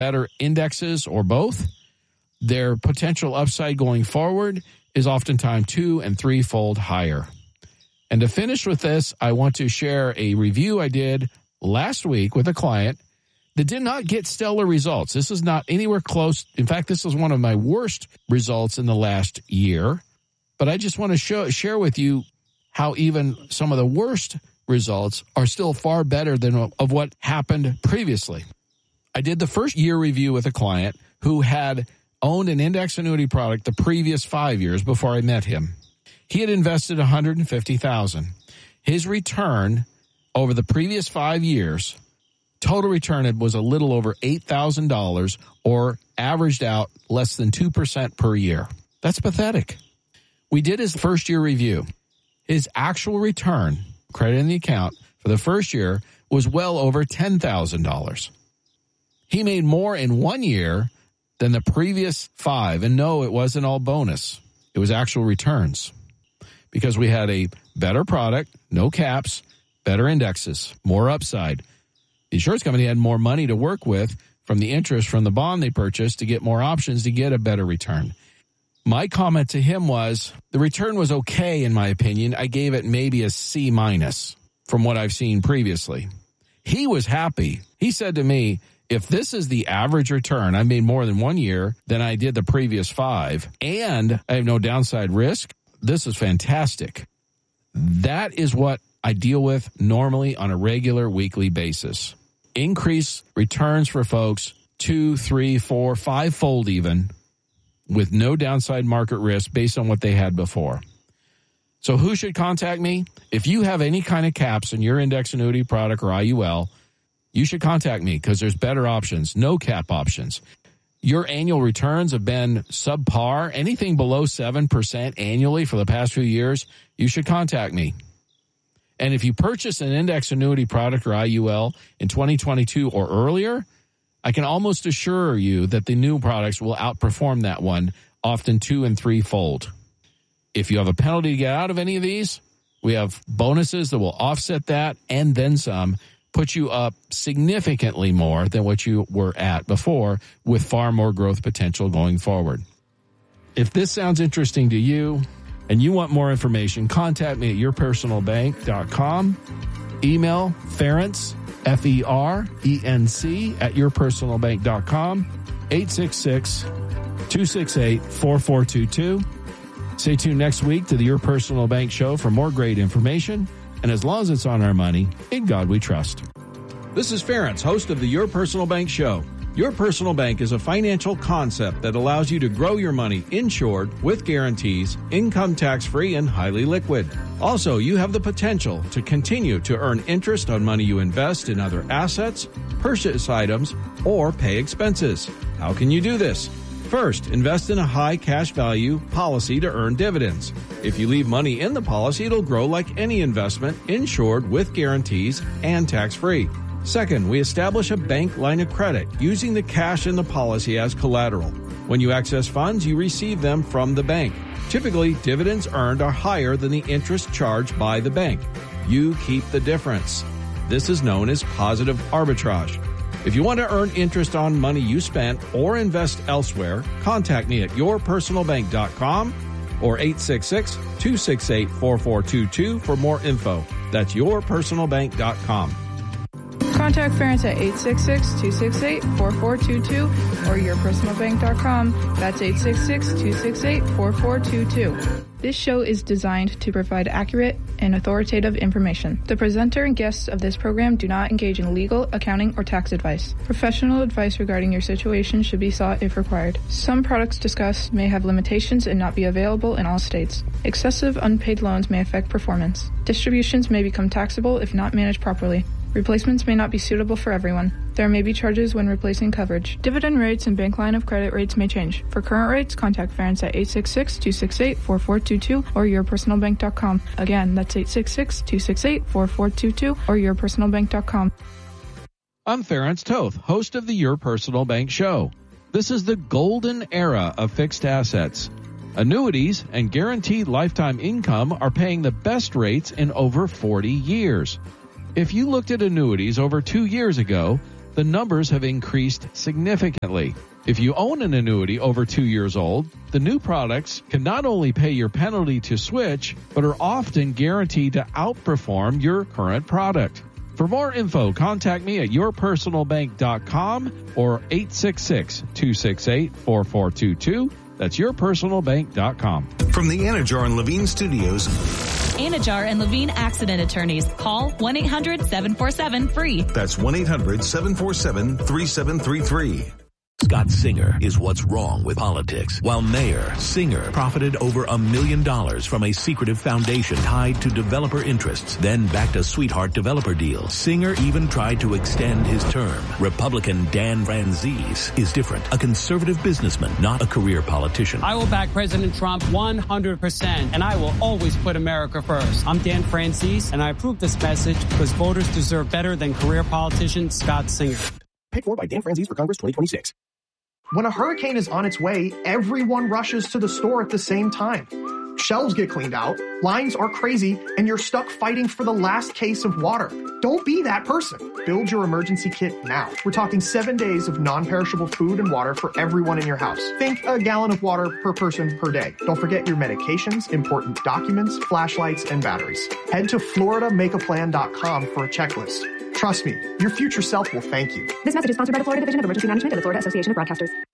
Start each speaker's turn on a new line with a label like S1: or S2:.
S1: better indexes or both, their potential upside going forward is oftentimes 2- and 3-fold higher. And to finish with this, I want to share a review I did last week with a client that did not get stellar results. This is not anywhere close. In fact, this is one of my worst results in the last year. But I just want to share with you how even some of the worst results are still far better than of what happened previously. I did the first year review with a client who had owned an index annuity product the previous 5 years before I met him. He had invested $150,000. His return over the previous 5 years, total return was a little over $8,000 or averaged out less than 2% per year. That's pathetic. We did his first year review. His actual return, credit in the account, for the first year was well over $10,000. He made more in 1 year than the previous 5. And no, it wasn't all bonus. It was actual returns. Because we had a better product, no caps, better indexes, more upside. The insurance company had more money to work with from the interest from the bond they purchased to get more options to get a better return. My comment to him was, the return was okay in my opinion. I gave it maybe a C- from what I've seen previously. He was happy. He said to me, if this is the average return, I made more than 1 year than I did the previous 5, and I have no downside risk, this is fantastic. That is what I deal with normally on a regular weekly basis. Increase returns for folks 2, 3, 4, 5-fold even, with no downside market risk based on what they had before. So who should contact me? If you have any kind of caps in your index annuity product or IUL, you should contact me because there's better options, no cap options. Your annual returns have been subpar, anything below 7% annually for the past few years, you should contact me. And if you purchase an index annuity product or IUL in 2022 or earlier, I can almost assure you that the new products will outperform that one, often 2- and 3-fold. If you have a penalty to get out of any of these, we have bonuses that will offset that and then some, put you up significantly more than what you were at before with far more growth potential going forward. If this sounds interesting to you and you want more information, contact me at yourpersonalbank.com. Email Ferenc, F-E-R-E-N-C, at yourpersonalbank.com, 866-268-4422. Stay tuned next week to the Your Personal Bank Show for more great information. And as long as it's on our money, in God we trust. This is Ferenc, host of the Your Personal Bank Show. Your Personal Bank is a financial concept that allows you to grow your money insured with guarantees, income tax-free, and highly liquid. Also, you have the potential to continue to earn interest on money you invest in other assets, purchase items, or pay expenses. How can you do this? First, invest in a high cash value policy to earn dividends. If you leave money in the policy, it'll grow like any investment, insured with guarantees and tax-free. Second, we establish a bank line of credit using the cash in the policy as collateral. When you access funds, you receive them from the bank. Typically, dividends earned are higher than the interest charged by the bank. You keep the difference. This is known as positive arbitrage. If you want to earn interest on money you spent or invest elsewhere, contact me at yourpersonalbank.com or 866-268-4422 for more info. That's yourpersonalbank.com.
S2: Contact Ferenc at 866-268-4422 or yourpersonalbank.com. That's 866-268-4422. This show is designed to provide accurate and authoritative information. The presenter and guests of this program do not engage in legal, accounting, or tax advice. Professional advice regarding your situation should be sought if required. Some products discussed may have limitations and not be available in all states. Excessive unpaid loans may affect performance. Distributions may become taxable if not managed properly. Replacements may not be suitable for everyone. There may be charges when replacing coverage. Dividend rates and bank line of credit rates may change. For current rates, contact Ferenc at 866-268-4422 or yourpersonalbank.com. Again, that's 866-268-4422 or yourpersonalbank.com.
S1: I'm Ferenc Toth, host of the Your Personal Bank Show. This is the golden era of fixed assets. Annuities and guaranteed lifetime income are paying the best rates in over 40 years. If you looked at annuities over 2 years ago, the numbers have increased significantly. If you own an annuity over 2 years old, the new products can not only pay your penalty to switch, but are often guaranteed to outperform your current product. For more info, contact me at yourpersonalbank.com or 866-268-4422. That's yourpersonalbank.com.
S3: From the Anajar and Levine Studios,
S4: Anajar and Levine Accident Attorneys. Call 1-800-747-FREE.
S3: That's 1-800-747-3733.
S5: Scott Singer is what's wrong with politics. While mayor, Singer profited over $1 million from a secretive foundation tied to developer interests, then backed a sweetheart developer deal. Singer even tried to extend his term. Republican Dan Franzese is different. A conservative businessman, not a career politician.
S6: I will back President Trump 100%, and I will always put America first. I'm Dan Franzese, and I approve this message because voters deserve better than career politician Scott Singer.
S7: Paid for by Dan Franzese for Congress 2026. When a hurricane is on its way, everyone rushes to the store at the same time. Shelves get cleaned out, lines are crazy, and you're stuck fighting for the last case of water. Don't be that person. Build your emergency kit now. We're talking 7 days of non-perishable food and water for everyone in your house. Think a gallon of water per person per day. Don't forget your medications, important documents, flashlights, and batteries. Head to FloridaMakeAPlan.com for a checklist. Trust me, your future self will thank you.
S8: This message is sponsored by the Florida Division of Emergency Management and the Florida Association of Broadcasters.